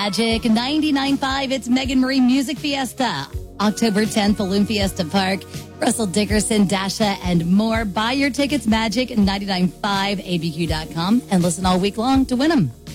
Magic 99.5. It's Megan Marie Music Fiesta. October 10th, Balloon Fiesta Park. Russell Dickerson, Dasha, and more. Buy your tickets, Magic 99.5, abq.com, and listen all week long to win them.